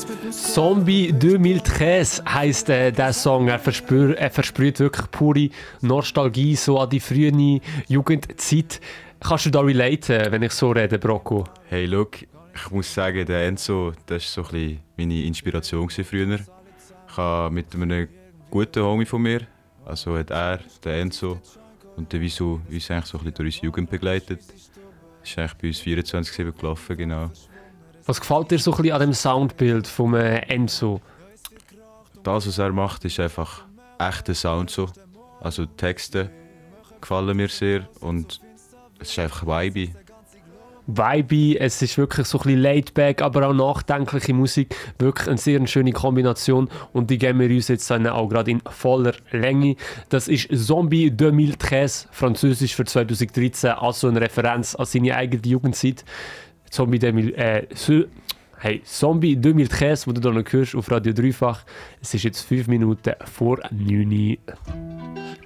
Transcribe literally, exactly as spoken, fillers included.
Zombie zweitausenddreizehn heisst äh, der Song. Er, verspür, er versprüht wirklich pure Nostalgie so an die frühe Jugendzeit. Kannst du da relaten, wenn ich so rede, Brocco? Hey, look, ich muss sagen, der Enzo, das war so ein bisschen meine Inspiration früher. Ich habe mit einem guten Homie von mir, also hat er, der Enzo und der Wieso, uns eigentlich so ein bisschen durch unsere Jugend begleitet. Das ist eigentlich bei uns vierundzwanzig sieben gelaufen, genau. Was gefällt dir so ein bisschen an dem Soundbild von äh, Enzo? Das, was er macht, ist einfach echter Sound so. Also die Texte gefallen mir sehr und es ist einfach vibey. Vibey, es ist wirklich so ein bisschen laid-back, aber auch nachdenkliche Musik. Wirklich eine sehr schöne Kombination und die geben wir uns jetzt dann auch gerade in voller Länge. Das ist Zombie zweitausenddreizehn, französisch für zweitausenddreizehn, also eine Referenz an seine eigene Jugendzeit. Zombie, äh, hey, Zombie zweitausenddreizehn, wo du da noch hörst auf Radio Dreifach. Es ist jetzt fünf Minuten vor neun Uhr.